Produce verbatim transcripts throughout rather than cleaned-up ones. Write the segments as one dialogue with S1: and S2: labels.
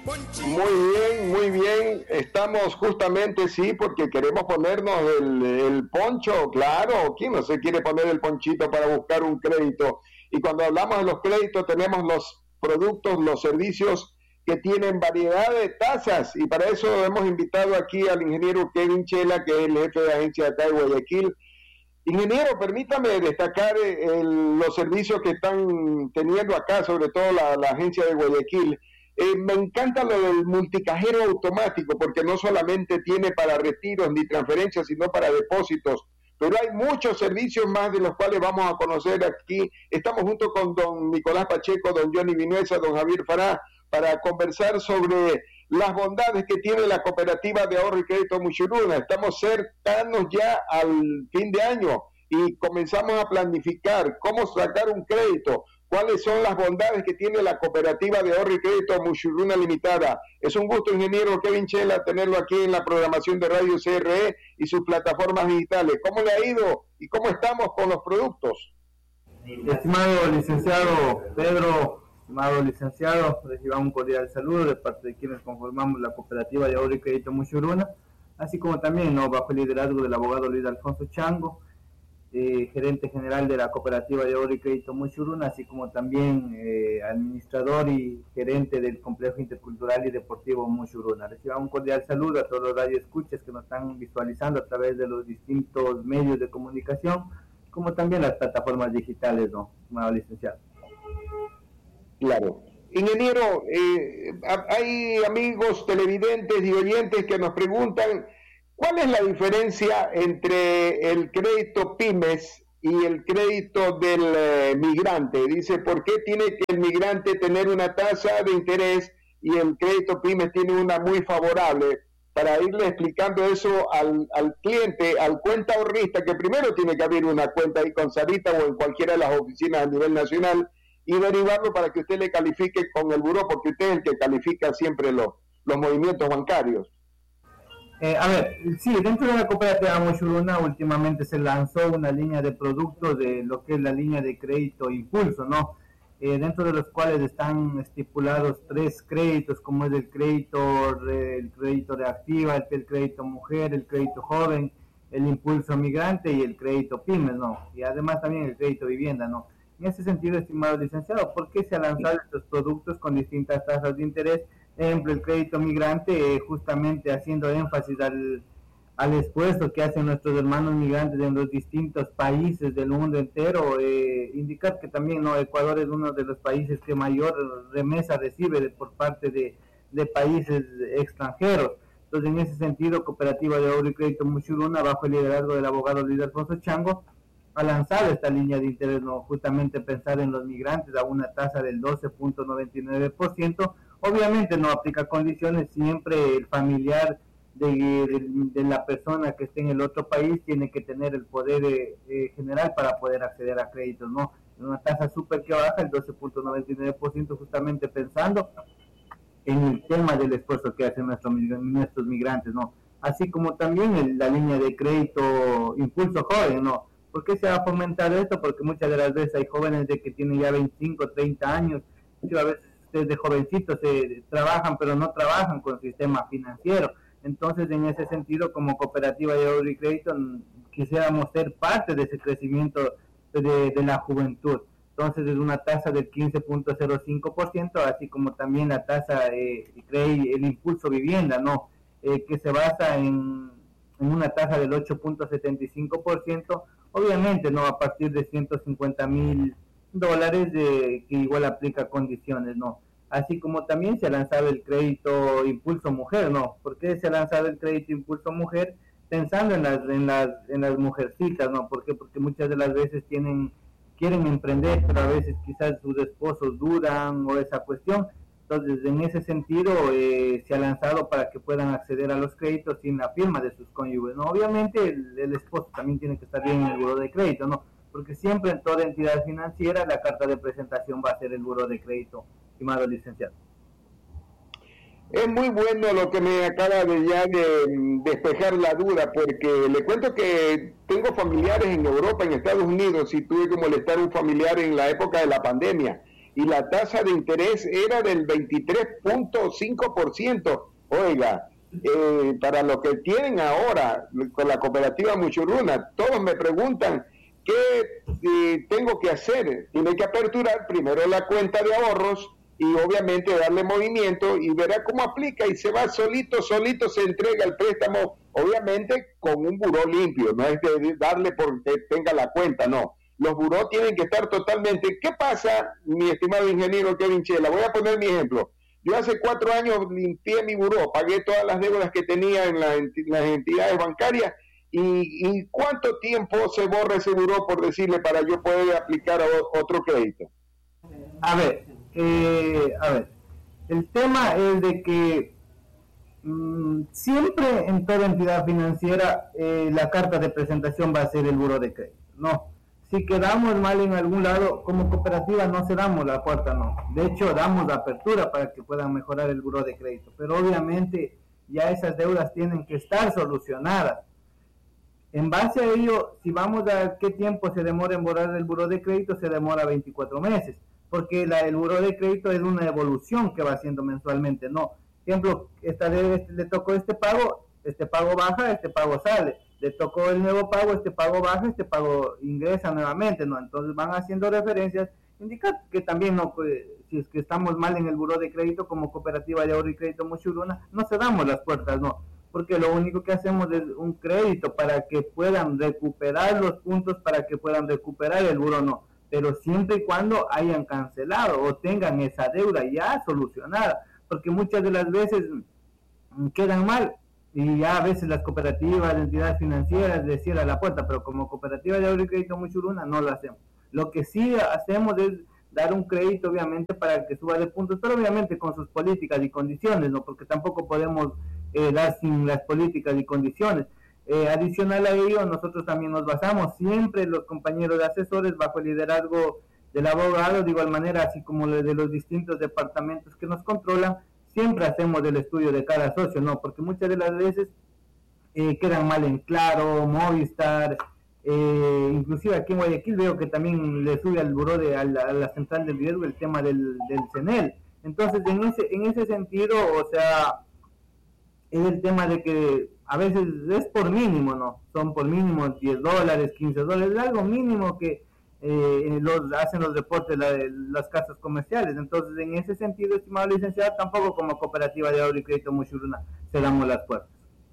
S1: Muy bien, muy bien. Estamos justamente, sí, porque queremos ponernos el, el poncho, claro. ¿Quién no se quiere poner el ponchito para buscar un crédito? Y cuando hablamos de los créditos, tenemos los productos, los servicios que tienen variedad de tasas. Y para eso hemos invitado aquí al ingeniero Kevin Chela, que es el jefe de agencia acá de Guayaquil. Ingeniero, permítame destacar el, los servicios que están teniendo acá, sobre todo la, la agencia de Guayaquil. Eh, me encanta lo del multicajero automático, porque no solamente tiene para retiros ni transferencias, sino para depósitos, pero hay muchos servicios más de los cuales vamos a conocer aquí. Estamos junto con don Nicolás Pacheco, don Johnny Vinuesa, don Javier Fará, para conversar sobre las bondades que tiene la cooperativa de ahorro y crédito Muchuruna. Estamos cercanos ya al fin de año y comenzamos a planificar cómo sacar un crédito. ¿Cuáles son las bondades que tiene la cooperativa de ahorro y crédito Muchuruna Limitada? Es un gusto, ingeniero Kevin Chela, tenerlo aquí en la programación de Radio C R E y sus plataformas digitales. ¿Cómo le ha ido y cómo estamos con los productos?
S2: Estimado licenciado Pedro, estimado licenciado, reciba un cordial saludo de parte de quienes conformamos la cooperativa de ahorro y crédito Muchuruna, así como también, ¿no?, bajo el liderazgo del abogado Luis Alfonso Chango, Eh, gerente general de la cooperativa de ahorro y crédito Muchuruna, así como también eh, administrador y gerente del complejo intercultural y deportivo Muchuruna. Reciba un cordial saludo a todos los radioescuchas que nos están visualizando a través de los distintos medios de comunicación, como también las plataformas digitales, ¿no, estimado licenciado?
S1: Claro. Ingeniero, eh, hay amigos televidentes y oyentes que nos preguntan: ¿cuál es la diferencia entre el crédito pymes y el crédito del eh, migrante? Dice, ¿por qué tiene que el migrante tener una tasa de interés y el crédito pymes tiene una muy favorable? Para irle explicando eso al, al cliente, al cuenta ahorrista, que primero tiene que abrir una cuenta ahí con Sarita o en cualquiera de las oficinas a nivel nacional y derivarlo para que usted le califique con el buró, porque usted es el que califica siempre los, los movimientos bancarios.
S2: Eh, a ver, sí, dentro de la cooperativa Muchuruna últimamente se lanzó una línea de productos de lo que es la línea de crédito impulso, ¿no? Eh, dentro de los cuales están estipulados tres créditos, como es el crédito, el crédito reactiva, el, el crédito mujer, el crédito joven, el impulso migrante y el crédito pymes, ¿no? Y además también el crédito vivienda, ¿no? En ese sentido, estimado licenciado, ¿por qué se han lanzado estos productos con distintas tasas de interés? Ejemplo, el crédito migrante, eh, justamente haciendo énfasis al, al esfuerzo que hacen nuestros hermanos migrantes en los distintos países del mundo entero. Eh, indicar que también, ¿no?, Ecuador es uno de los países que mayor remesa recibe de, por parte de, de países extranjeros. Entonces, en ese sentido, Cooperativa de Ahorro y Crédito Muchuruna, bajo el liderazgo del abogado Luis Alfonso Chango, ha lanzado esta línea de interés, ¿no?, justamente pensar en los migrantes a una tasa del doce punto noventa y nueve por ciento. Obviamente no aplica condiciones, siempre el familiar de, de, de la persona que esté en el otro país tiene que tener el poder eh, eh, general para poder acceder a créditos, ¿no? En una tasa súper que baja, el doce punto noventa y nueve por ciento, justamente pensando en el tema del esfuerzo que hacen nuestros, nuestros migrantes, ¿no? Así como también el, la línea de crédito impulso joven, ¿no? ¿Por qué se va a fomentar esto? Porque muchas de las veces hay jóvenes de que tienen ya veinticinco, treinta años, muchas veces desde jovencitos se trabajan, pero no trabajan con el sistema financiero. Entonces, en ese sentido, como cooperativa de ahorro y crédito, quisiéramos ser parte de ese crecimiento de, de la juventud. Entonces, es una tasa del quince punto cero cinco por ciento, así como también la tasa, eh, el impulso vivienda, ¿no? Eh, que se basa en, en una tasa del ocho punto setenta y cinco por ciento, obviamente, ¿no?, a partir de ciento cincuenta mil dólares, de, que igual aplica condiciones, ¿no? Así como también se ha lanzado el crédito impulso mujer, ¿no? ¿Por qué se ha lanzado el crédito impulso mujer? Pensando en las en las en las mujercitas, ¿no? ¿Por qué? Porque muchas de las veces tienen quieren emprender, pero a veces quizás sus esposos dudan o esa cuestión. Entonces, en ese sentido, eh, se ha lanzado para que puedan acceder a los créditos sin la firma de sus cónyuges, ¿no? Obviamente, el, el esposo también tiene que estar bien en el buró de crédito, ¿no? Porque siempre en toda entidad financiera la carta de presentación va a ser el buró de crédito, estimado licenciado.
S1: Es muy bueno lo que me acaba de ya de despejar la duda, porque le cuento que tengo familiares en Europa, en Estados Unidos, y tuve que molestar a un familiar en la época de la pandemia. y la tasa de interés era del veintitrés punto cinco por ciento. Oiga, eh, para lo que tienen ahora con la cooperativa Muchurruna, todos me preguntan qué eh, tengo que hacer. Tiene que aperturar primero la cuenta de ahorros y obviamente darle movimiento y verá cómo aplica y se va solito, solito se entrega el préstamo, obviamente con un buró limpio, no es de darle porque tenga la cuenta, no. Los buró tienen que estar totalmente. ¿Qué pasa, mi estimado ingeniero Kevin Chela? Voy a poner mi ejemplo. Yo hace cuatro años limpié mi buró, pagué todas las deudas que tenía en la, las entidades bancarias. ¿Y, ¿Y cuánto tiempo se borra ese buró, por decirle, para yo poder aplicar a otro crédito?
S2: A ver, eh, a ver, el tema es de que mmm, siempre en toda entidad financiera eh, la carta de presentación va a ser el buró de crédito, no. Si quedamos mal en algún lado, como cooperativa no cerramos la puerta, no. De hecho, damos la apertura para que puedan mejorar el buró de crédito. Pero obviamente ya esas deudas tienen que estar solucionadas. En base a ello, si vamos a qué tiempo se demora en borrar el buró de crédito, se demora veinticuatro meses. Porque la, el buró de crédito es una evolución que va haciendo mensualmente, ¿no? Ejemplo, esta vez le tocó este pago, este pago baja, este pago sale. Le tocó el nuevo pago, este pago baja, este pago ingresa nuevamente, ¿no? Entonces van haciendo referencias, indica que también, no, pues, si es que estamos mal en el buró de crédito como cooperativa de ahorro y crédito Muchurruna, no cerramos las puertas, no, porque lo único que hacemos es un crédito para que puedan recuperar los puntos, para que puedan recuperar el buró, no, pero siempre y cuando hayan cancelado o tengan esa deuda ya solucionada, porque muchas de las veces quedan mal, y ya a veces las cooperativas, las entidades financieras les cierran la puerta, pero como cooperativa de ahorro y crédito Muchurruna no lo hacemos. Lo que sí hacemos es dar un crédito, obviamente, para que suba de puntos, pero obviamente con sus políticas y condiciones, ¿no? Porque tampoco podemos eh, dar sin las políticas y condiciones. Eh, adicional a ello, nosotros también nos basamos siempre los compañeros de asesores bajo el liderazgo del abogado, de igual manera, así como de los distintos departamentos que nos controlan. Siempre hacemos el estudio de cada socio, ¿no? Porque muchas de las veces eh, quedan mal en Claro, Movistar, eh, inclusive aquí en Guayaquil veo que también le sube al buró de a la, a la central de riesgo el tema del, del CENEL. Entonces, en ese, en ese sentido, o sea, es el tema de que a veces es por mínimo, ¿no? Son por mínimo diez dólares, quince dólares, algo mínimo que Eh, los hacen los reportes la, de las casas comerciales. Entonces, en ese sentido, estimado licenciado, tampoco como cooperativa de ahorro y crédito Muchurruna cerramos las puertas.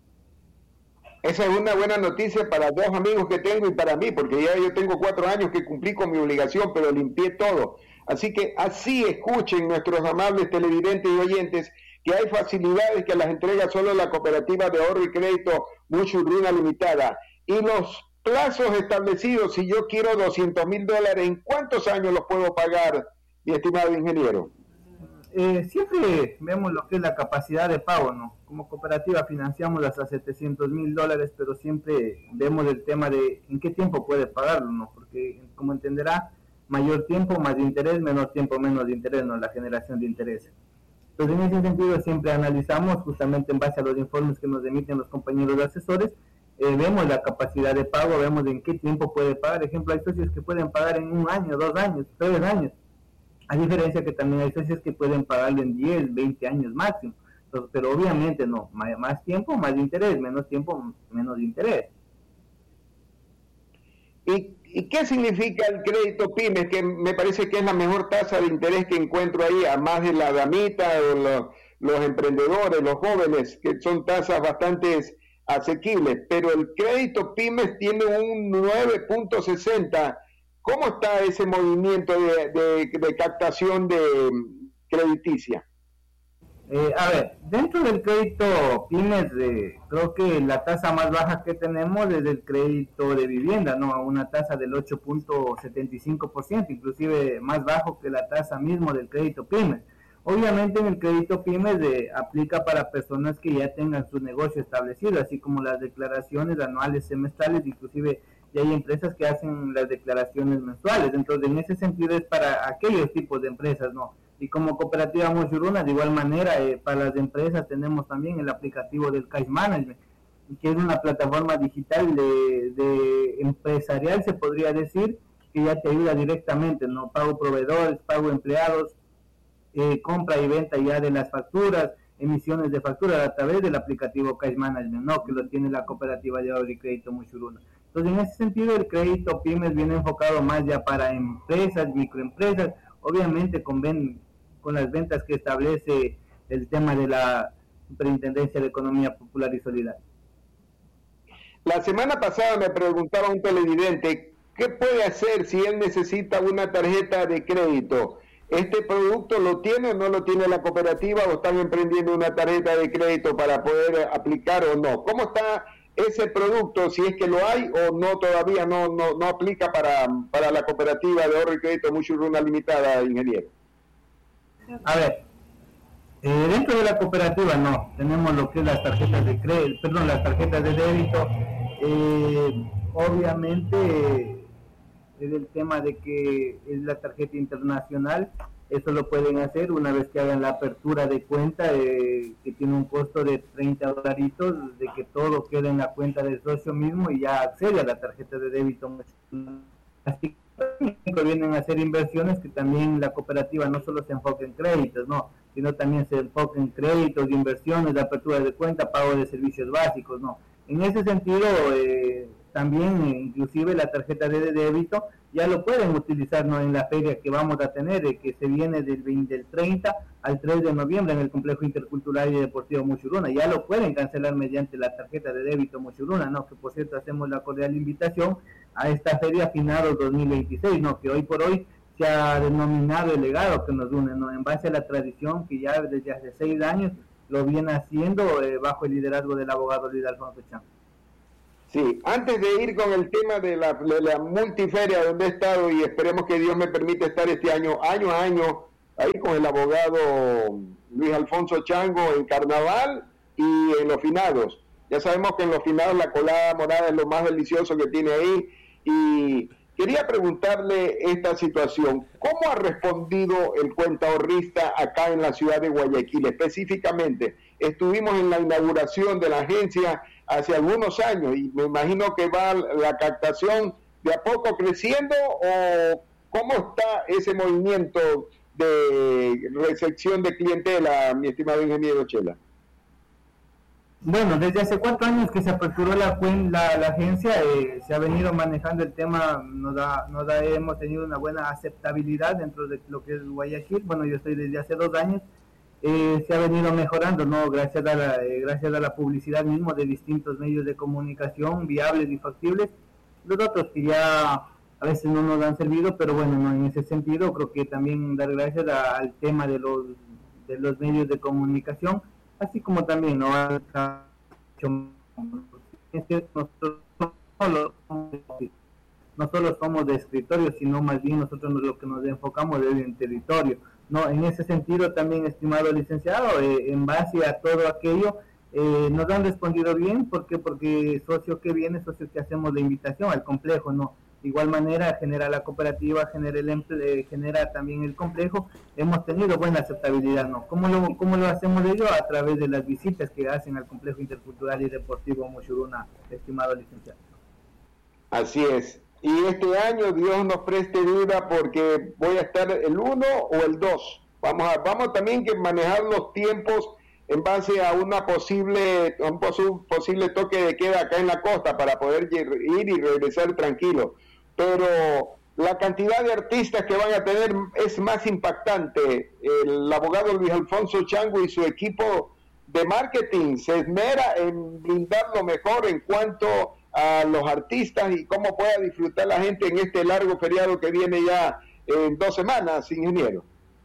S1: Esa es una buena noticia para dos amigos que tengo y para mí, porque ya yo tengo cuatro años que cumplí con mi obligación, pero limpié todo. Así que así escuchen nuestros amables televidentes y oyentes que hay facilidades que las entrega solo la cooperativa de ahorro y crédito Muchurruna Limitada. Y los plazos establecidos, si yo quiero doscientos mil dólares, ¿en cuántos años los puedo pagar, mi estimado ingeniero?
S2: Eh, siempre vemos lo que es la capacidad de pago, ¿no? Como cooperativa financiamos hasta setecientos mil dólares, pero siempre vemos el tema de en qué tiempo puede pagarlo, ¿no? Porque, como entenderá, mayor tiempo, más interés, menor tiempo, menos de interés, ¿no? La generación de interés. Entonces, en ese sentido, siempre analizamos, justamente en base a los informes que nos emiten los compañeros de asesores, Eh, vemos la capacidad de pago, vemos en qué tiempo puede pagar. Ejemplo, hay socios que pueden pagar en un año, dos años, tres años, a diferencia que también hay socios que pueden pagarlo en diez, veinte años máximo. Entonces, pero obviamente no, más, más tiempo, más interés, menos tiempo, menos interés.
S1: ¿Y, ¿Y qué significa el crédito PYME? Que me parece que es la mejor tasa de interés que encuentro ahí, a más de la damita, o los, los emprendedores, los jóvenes, que son tasas bastante asequibles, pero el crédito PYME tiene un nueve punto sesenta. ¿Cómo está ese movimiento de, de, de captación de crediticia?
S2: Eh, a ver, dentro del crédito PYME, eh, creo que la tasa más baja que tenemos es el crédito de vivienda, ¿no? A una tasa del ocho punto setenta y cinco por ciento, inclusive más bajo que la tasa mismo del crédito PYME. Obviamente en el crédito PYME de, aplica para personas que ya tengan su negocio establecido, así como las declaraciones anuales, semestrales, inclusive ya hay empresas que hacen las declaraciones mensuales. Entonces, en ese sentido es para aquellos tipos de empresas, ¿no? Y como cooperativa Muchurruna, de igual manera, eh, para las empresas tenemos también el aplicativo del Cash Management, que es una plataforma digital de, de empresarial, se podría decir, que ya te ayuda directamente, ¿no? Pago proveedores, pago empleados, eh, compra y venta ya de las facturas, emisiones de facturas a través del aplicativo Cash Management, ¿no? Que lo tiene la cooperativa de ahorro y crédito Muchuruna. Entonces, en ese sentido, el crédito pymes viene enfocado más ya para empresas, microempresas, obviamente con, ven, con las ventas que establece el tema de la Superintendencia de Economía Popular y Solidaria.
S1: La semana pasada me preguntaba un televidente, ¿qué puede hacer si él necesita una tarjeta de crédito? ¿Este producto lo tiene o no lo tiene la cooperativa o están emprendiendo una tarjeta de crédito para poder aplicar o no? ¿Cómo está ese producto, si es que lo hay o no todavía no no, no aplica para, para la cooperativa de ahorro y crédito Muchuruna Limitada, ingeniero?
S2: A ver, eh, dentro de la cooperativa no, tenemos lo que es las tarjetas de crédito, perdón, las tarjetas de débito, eh, obviamente es el tema de que es la tarjeta internacional, eso lo pueden hacer una vez que hagan la apertura de cuenta, eh, que tiene un costo de treinta dolaritos, de que todo quede en la cuenta del socio mismo y ya accede a la tarjeta de débito. Así que vienen a hacer inversiones que también la cooperativa no solo se enfoca en créditos, no, sino también se enfoca en créditos, inversiones, de apertura de cuenta, pago de servicios básicos, no. En ese sentido, eh, también eh, inclusive la tarjeta de débito ya lo pueden utilizar, ¿no? En la feria que vamos a tener, eh, que se viene del, veinte, del treinta al tres de noviembre en el Complejo Intercultural y Deportivo Muchuruna. Ya lo pueden cancelar mediante la tarjeta de débito Muchuruna, ¿no? Que por cierto hacemos la cordial invitación a esta feria Finado dos mil veintiséis, ¿no? Que hoy por hoy se ha denominado el legado que nos une, ¿no? En base a la tradición que ya desde hace seis años lo viene haciendo eh, bajo el liderazgo del abogado Luis Alfonso Chang.
S1: Sí, antes de ir con el tema de la, de la multiferia donde he estado y esperemos que Dios me permita estar este año, año a año, ahí con el abogado Luis Alfonso Chango en Carnaval y en los finados. Ya sabemos que en los finados la colada morada es lo más delicioso que tiene ahí y quería preguntarle esta situación. ¿Cómo ha respondido el cuentaahorrista acá en la ciudad de Guayaquil? Específicamente, estuvimos en la inauguración de la agencia hace algunos años y me imagino que va la captación de a poco creciendo o cómo está ese movimiento de recepción de clientela, mi estimado ingeniero Chela.
S2: Bueno, desde hace cuatro años que se aperturó la, la, la agencia, eh, se ha venido manejando el tema, nos da, nos da, hemos tenido una buena aceptabilidad dentro de lo que es Guayaquil. Bueno, yo estoy desde hace dos años. Eh, se ha venido mejorando, no, gracias a la eh, gracias a la publicidad mismo de distintos medios de comunicación viables y factibles, los otros que ya a veces no nos han servido, pero bueno, no, en ese sentido creo que también dar gracias a, al tema de los de los medios de comunicación, así como también no nosotros no solo somos de escritorio, sino más bien nosotros lo que nos enfocamos es en territorio. No, en ese sentido también, estimado licenciado, eh, en base a todo aquello, eh, nos han respondido bien, ¿por qué? Porque socio que viene, socio que hacemos la invitación al complejo, ¿no? De igual manera genera la cooperativa, genera el emple, genera también el complejo, hemos tenido buena aceptabilidad, ¿no? ¿Cómo lo, cómo lo hacemos ello? A través de las visitas que hacen al Complejo Intercultural y Deportivo Muchuruna, estimado licenciado.
S1: Así es. Y este año Dios nos preste vida porque voy a estar el uno o el dos. Vamos a, vamos también que manejar los tiempos en base a una posible, un posu, posible toque de queda acá en la costa para poder ir y regresar tranquilo. Pero la cantidad de artistas que van a tener es más impactante. El abogado Luis Alfonso Chango y su equipo de marketing se esmera en brindar lo mejor en cuanto a los artistas y cómo pueda disfrutar la gente en este largo feriado que viene ya en dos semanas, ingeniero.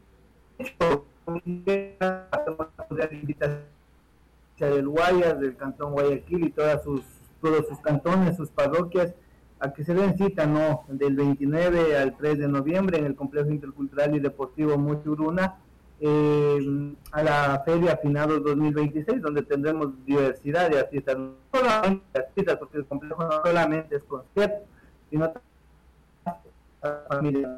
S2: Del Guayas, del Cantón Guayaquil y todas sus, todos sus cantones, sus parroquias, a que se den cita, ¿no? Del veintinueve al tres de noviembre en el Complejo Intercultural y Deportivo Muchuruna, eh, a la Feria Finados dos mil veintiséis, donde tendremos diversidad de artistas, no solamente artistas, porque el complejo no solamente es concierto, sino familia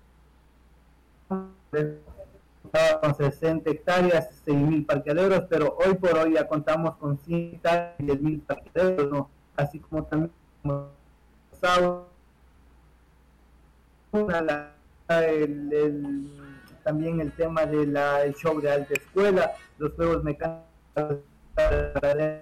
S2: con sesenta hectáreas, seis mil parqueaderos, pero hoy por hoy ya contamos con cien hectáreas y diez mil parqueaderos, ¿no? Así como también la, el, el, también el tema del show de alta escuela, los juegos mecánicos. En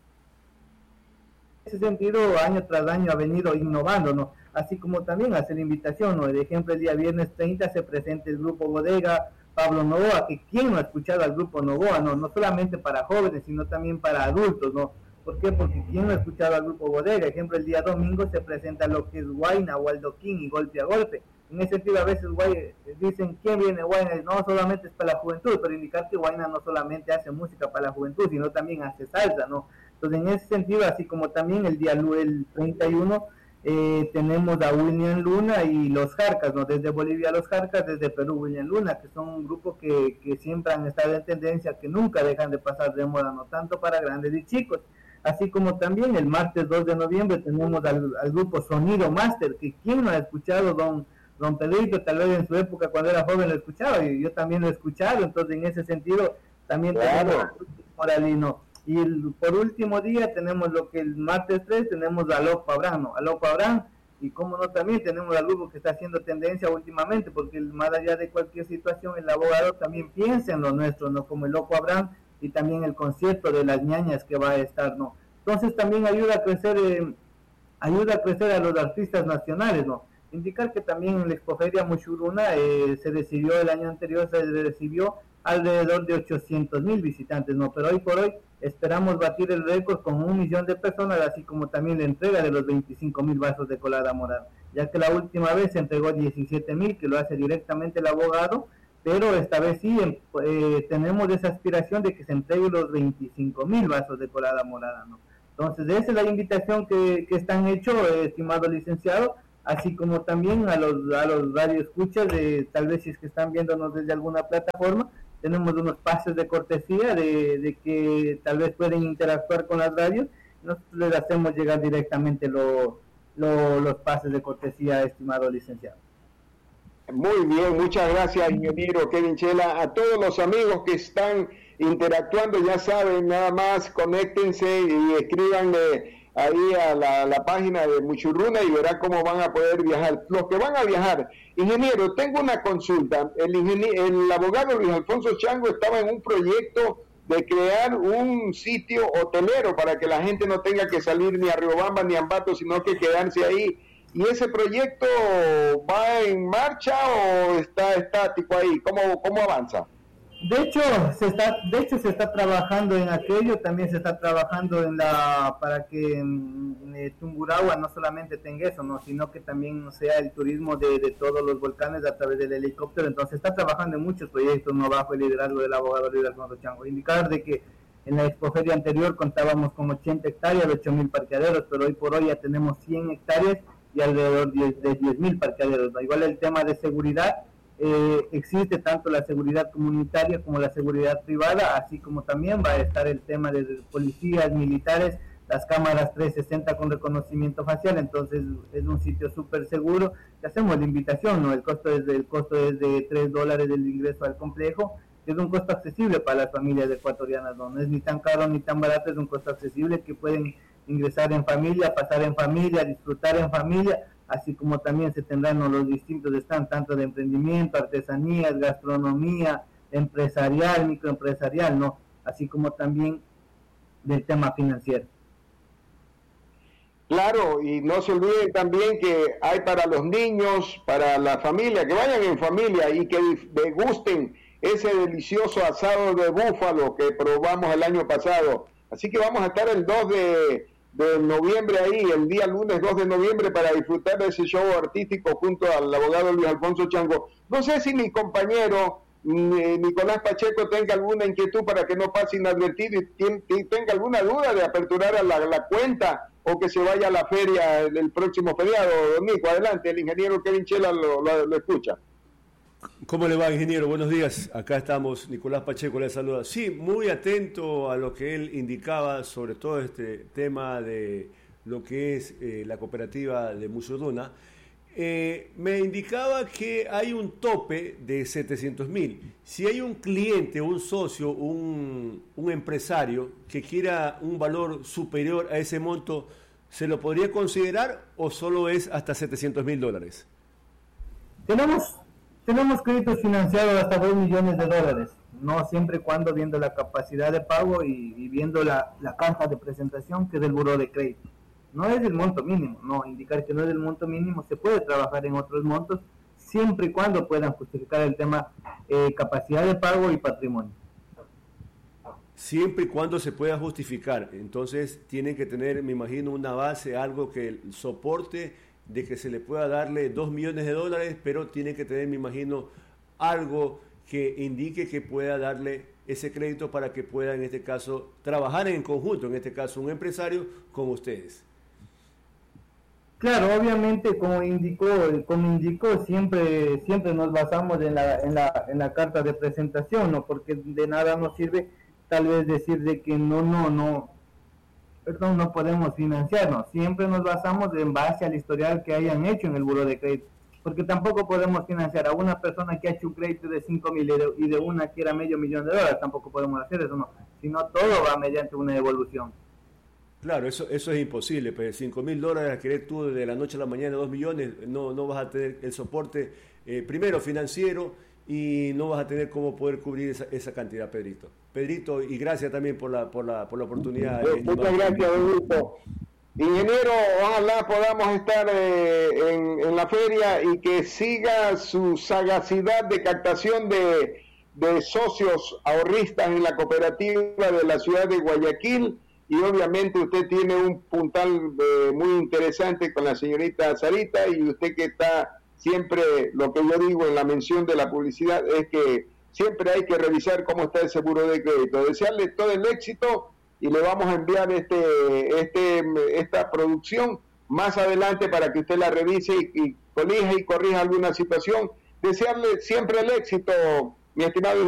S2: ese sentido, año tras año ha venido innovando, ¿no? Así como también hace la invitación, ¿no? De ejemplo, el día viernes treinta se presenta el grupo Bodega Pablo Novoa, que quién no ha escuchado al grupo Novoa, ¿no? No solamente para jóvenes, sino también para adultos, ¿no? ¿Por qué? Porque quién no ha escuchado al grupo Bodega. Ejemplo, el día domingo se presenta lo que es Guayna, Waldo King y Golpe a Golpe. En ese sentido, a veces Guay, dicen, ¿quién viene Guayna? No solamente es para la juventud, pero indicar que Guayna no solamente hace música para la juventud, sino también hace salsa, ¿no? Entonces, en ese sentido, así como también el día el treinta y uno, eh, tenemos a William Luna y los Jarcas, ¿no? Desde Bolivia los Jarcas, desde Perú William Luna, que son un grupo que, que siempre han estado en tendencia, que nunca dejan de pasar de moda, no tanto para grandes y chicos. Así como también el martes dos de noviembre tenemos al, al grupo Sonido Master, que quién no ha escuchado, don, don Pedrito, tal vez en su época cuando era joven lo escuchaba, y yo también lo he escuchado, entonces en ese sentido también claro. Tenemos Moralino. Y el, por último día tenemos lo que el martes tres tenemos a Loco Abraham, ¿no? A Loco Abraham, y como no también tenemos al grupo que está haciendo tendencia últimamente, porque el, más allá de cualquier situación, el abogado también piensa en lo nuestro, ¿no? Como el Loco Abraham, y también el concierto de las ñañas que va a estar, ¿no? Entonces también ayuda a crecer, eh, ayuda a crecer a los artistas nacionales, ¿no? Indicar que también en la Expoferia Mushuruna eh, se recibió el año anterior, se recibió alrededor de ochocientos mil visitantes, ¿no? Pero hoy por hoy esperamos batir el récord con un millón de personas, así como también la entrega de los veinticinco mil vasos de colada morada, ya que la última vez se entregó diecisiete mil, que lo hace directamente el abogado, pero esta vez sí eh, tenemos esa aspiración de que se entreguen los veinticinco mil vasos de colada morada, ¿no? Entonces esa es la invitación que, que están hecho, eh, estimado licenciado, así como también a los a los radioescuchas, de, tal vez si es que están viéndonos desde alguna plataforma, tenemos unos pases de cortesía de, de que tal vez pueden interactuar con las radios, nosotros les hacemos llegar directamente lo, lo, los pases de cortesía, estimado licenciado.
S1: Muy bien, muchas gracias, ingeniero Kevin Chela. A todos los amigos que están interactuando, ya saben, nada más conéctense y escríbanle ahí a la, la página de Mushuruna y verán cómo van a poder viajar. Los que van a viajar, ingeniero, tengo una consulta. El, el abogado Luis Alfonso Chango estaba en un proyecto de crear un sitio hotelero para que la gente no tenga que salir ni a Riobamba ni a Ambato, sino que quedarse ahí. ¿Y ese proyecto va en marcha o está estático ahí? ¿Cómo, cómo avanza?
S2: De hecho, se está, de hecho se está trabajando en aquello, también se está trabajando en la para que eh, Tungurahua no solamente tenga eso, no, sino que también sea el turismo de, de todos los volcanes a través del helicóptero. Entonces se está trabajando en muchos proyectos, no bajo el liderazgo del abogado Luis Alfonso Chango. Indicar de que en la expoferia anterior contábamos con ochenta hectáreas, ocho mil parqueaderos, pero hoy por hoy ya tenemos cien hectáreas y alrededor de diez mil parqueaderos, ¿no? Igual el tema de seguridad, eh, existe tanto la seguridad comunitaria como la seguridad privada, así como también va a estar el tema de, de policías, militares, las cámaras trescientos sesenta con reconocimiento facial. Entonces es un sitio súper seguro. Te hacemos la invitación, ¿no? El costo es de, el costo es de tres dólares del ingreso al complejo, que es un costo accesible para las familias ecuatorianas, ¿no? No es ni tan caro ni tan barato, es un costo accesible que pueden ingresar en familia, pasar en familia, disfrutar en familia, así como también se tendrán, ¿no?, los distintos stands, tanto de emprendimiento, artesanías, gastronomía, empresarial, microempresarial, ¿no? Así como también del tema financiero.
S1: Claro, y no se olviden también que hay para los niños, para la familia, que vayan en familia y que degusten ese delicioso asado de búfalo que probamos el año pasado. Así que vamos a estar el dos de noviembre ahí, el día lunes dos de noviembre, para disfrutar de ese show artístico junto al abogado Luis Alfonso Chango. No sé si mi compañero Nicolás Pacheco tenga alguna inquietud para que no pase inadvertido y tenga alguna duda de aperturar a la, la cuenta o que se vaya a la feria del próximo feriado. Don Nico, adelante, el ingeniero Kevin Chela lo, lo, lo escucha.
S3: ¿Cómo le va, ingeniero? Buenos días. Acá estamos, Nicolás Pacheco le saluda. Sí, muy atento a lo que él indicaba sobre todo este tema de lo que es eh, la cooperativa de Mushuruna. Eh, me indicaba que hay un tope de setecientos mil. Si hay un cliente, un socio, un, un empresario que quiera un valor superior a ese monto, ¿se lo podría considerar o solo es hasta setecientos mil dólares?
S2: Tenemos, tenemos créditos financiados hasta dos millones de dólares, no siempre y cuando viendo la capacidad de pago y, y viendo la, la carta de presentación que es del buró de crédito. No es el monto mínimo, no, indicar que no es el monto mínimo, se puede trabajar en otros montos siempre y cuando puedan justificar el tema eh, capacidad de pago y patrimonio.
S3: Siempre y cuando se pueda justificar, entonces tienen que tener, me imagino, una base, algo que soporte de que se le pueda darle dos millones de dólares, pero tienen que tener, me imagino, algo que indique que pueda darle ese crédito para que pueda, en este caso, trabajar en conjunto, en este caso, un empresario con ustedes.
S2: Claro, obviamente, como indicó, como indicó, siempre, siempre nos basamos en la, en la, en la carta de presentación, ¿no? Porque de nada nos sirve tal vez decir de que no, no, no, perdón, no podemos financiarnos. Siempre nos basamos en base al historial que hayan hecho en el buró de crédito, porque tampoco podemos financiar a una persona que ha hecho un crédito de cinco mil y de, y de una que era medio millón de dólares, tampoco podemos hacer eso, no, sino todo va mediante una evolución.
S3: Claro, eso eso es imposible, pues cinco mil dólares a querer tú de la noche a la mañana dos millones, no, no vas a tener el soporte, eh, primero financiero, y no vas a tener cómo poder cubrir esa, esa cantidad, Pedrito. Pedrito, y gracias también por la por la, por la oportunidad.
S1: Muchas
S3: eh,
S1: gracias, Pedrito. Ingeniero, ojalá podamos estar eh, en, en la feria y que siga su sagacidad de captación de, de socios ahorristas en la cooperativa de la ciudad de Guayaquil. Y obviamente usted tiene un puntal eh, muy interesante con la señorita Sarita, y usted que está siempre, lo que yo digo en la mención de la publicidad, es que siempre hay que revisar cómo está ese buró de crédito. Desearle todo el éxito y le vamos a enviar este, este, esta producción más adelante para que usted la revise y, y colija y corrija alguna situación. Desearle siempre el éxito, mi estimado